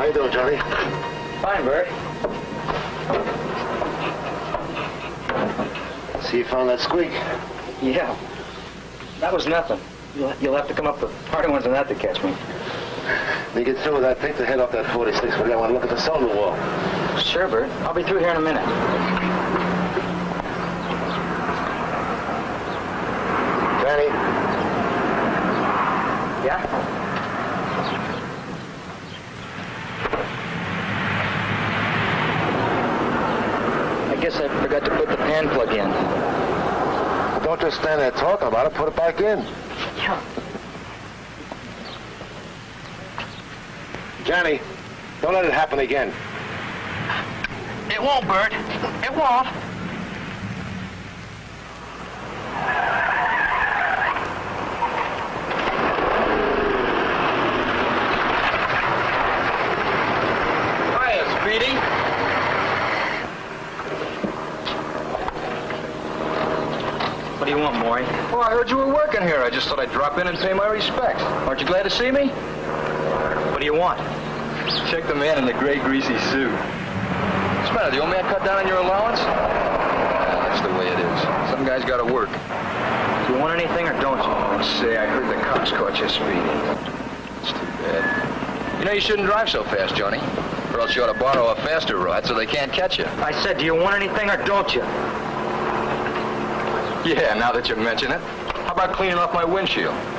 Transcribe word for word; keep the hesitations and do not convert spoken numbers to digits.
How you doing, Johnny? Fine, Bert. See you found that squeak. Yeah. That was nothing. You'll, you'll have to come up with harder ones than that to catch me. When you get through with that, take the head off that forty-six. But I want to look at the cylinder wall. Sure, Bert. I'll be through here in a minute. Johnny? Yeah? I guess I forgot to put the pan plug in. Well, don't just stand there talking about it. Put it back in. Yeah. Johnny, don't let it happen again. It won't, Bert. It won't. Hiya, Speedy. What do you want, Maury? Well, I heard you were working here. I just thought I'd drop in and pay my respects. Aren't you glad to see me? What do you want? Check the man in the gray, greasy suit. What's the matter? The old man cut down on your allowance? Well, that's the way it is. Some guys gotta work. Do you want anything or don't you? Oh, say, I heard the cops caught you speeding. It's too bad. You know you shouldn't drive so fast, Johnny. Or else you ought to borrow a faster rod so they can't catch you. I said, do you want anything or don't you? Yeah, now that you mention it. How about cleaning off my windshield?